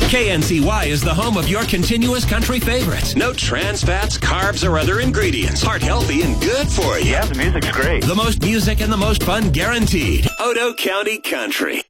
KNCY is the home of your continuous country favorites. No trans fats, carbs, or other ingredients. Heart healthy and good for you. Yeah, the music's great. The most music and the most fun guaranteed. Odo County Country.